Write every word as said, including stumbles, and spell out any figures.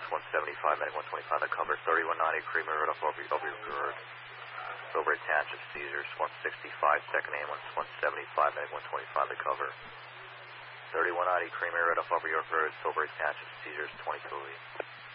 one seventy-five, medic one twenty-five, the cover. thirty-one ninety, Creamer Road off over, over your road. Silver Township, Caesars, one sixty-five, second ambulance, one seventy-five, medic one twenty-five, the cover. thirty-one ninety, Creamer Road off over York Road, Silver Township, Caesars, twenty-two.